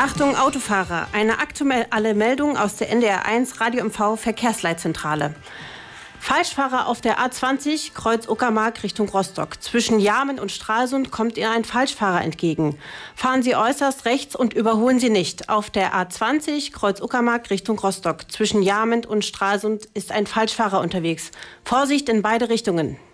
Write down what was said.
Achtung Autofahrer, eine aktuelle Meldung aus der NDR1 Radio MV Verkehrsleitzentrale. Falschfahrer auf der A20 Kreuz Uckermark Richtung Rostock. Zwischen Jarmen und Stralsund kommt Ihnen ein Falschfahrer entgegen. Fahren Sie äußerst rechts und überholen Sie nicht. Auf der A20 Kreuz Uckermark Richtung Rostock. Zwischen Jarmen und Stralsund ist ein Falschfahrer unterwegs. Vorsicht in beide Richtungen.